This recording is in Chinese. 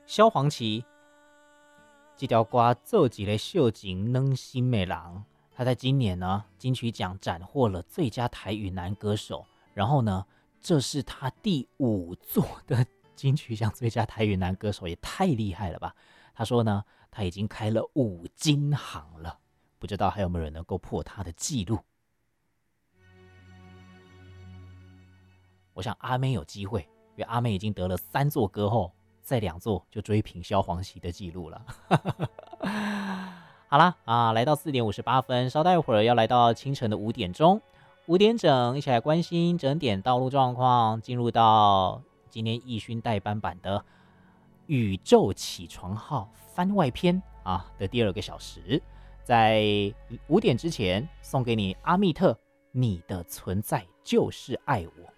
萧煌奇这条歌做一个秀情暖心的人，他在今年呢金曲奖斩获了最佳台语男歌手，然后呢，这是他第5座的金曲奖最佳台语男歌手，也太厉害了吧！他说呢，他已经开了5金行了，不知道还有没有人能够破他的记录。我想阿妹有机会，因为阿妹已经得了3座歌后，再2座就追平萧煌奇的记录了。好啦来到4点58分，稍待一会儿要来到清晨的5点钟，5点整，一起来关心整点道路状况，进入到今天奕勋代班版的宇宙起床号番外篇的第2个小时，在5点之前送给你阿密特，你的存在就是爱我。